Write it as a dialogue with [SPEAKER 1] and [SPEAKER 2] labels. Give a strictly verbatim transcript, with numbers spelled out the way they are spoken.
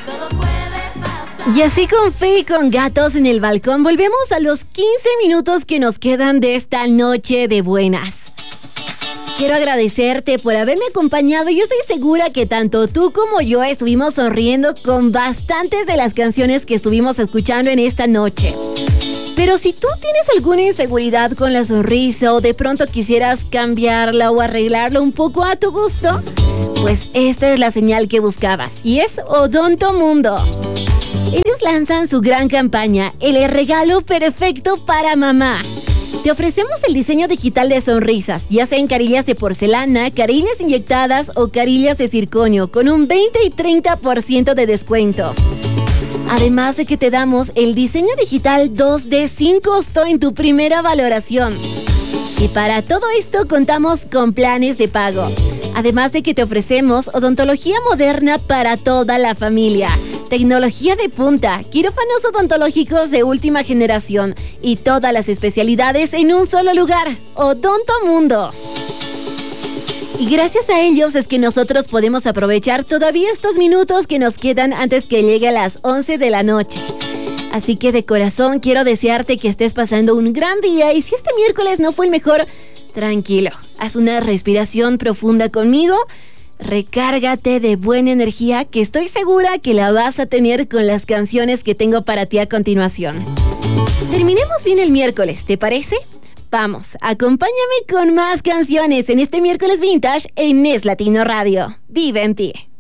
[SPEAKER 1] Y así con fe y con gatos en el balcón, volvemos a los quince minutos que nos quedan de esta noche de buenas. Quiero agradecerte por haberme acompañado. Yo estoy segura que tanto tú como yo estuvimos sonriendo con bastantes de las canciones que estuvimos escuchando en esta noche. Pero si tú tienes alguna inseguridad con la sonrisa o de pronto quisieras cambiarla o arreglarla un poco a tu gusto, pues esta es la señal que buscabas y es Odonto Mundo. Ellos lanzan su gran campaña, el regalo perfecto para mamá. Te ofrecemos el diseño digital de sonrisas, ya sea en carillas de porcelana, carillas inyectadas o carillas de circonio, con un veinte y treinta por ciento de descuento. Además de que te damos el diseño digital dos D sin costo en tu primera valoración. Y para todo esto contamos con planes de pago. Además de que te ofrecemos odontología moderna para toda la familia, tecnología de punta, quirófanos odontológicos de última generación y todas las especialidades en un solo lugar, Odonto Mundo. Y gracias a ellos es que nosotros podemos aprovechar todavía estos minutos que nos quedan antes que llegue a las once de la noche. Así que de corazón quiero desearte que estés pasando un gran día y si este miércoles no fue el mejor, tranquilo, haz una respiración profunda conmigo, recárgate de buena energía que estoy segura que la vas a tener con las canciones que tengo para ti a continuación. Terminemos bien el miércoles, ¿te parece? Vamos, acompáñame con más canciones en este miércoles vintage en Es Latino Radio. Vive en ti.